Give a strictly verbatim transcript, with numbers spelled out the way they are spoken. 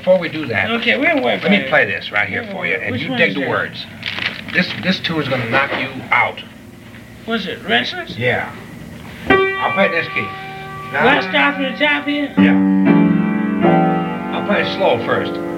before we do that, Okay, we'll work. let me play this right here for you, and Which you one dig is the that? words. This this tune is gonna knock you out. What's it? Restless? Yeah. I'll play this key. Now, Do I start from the top here? yeah. I'll play it slow first.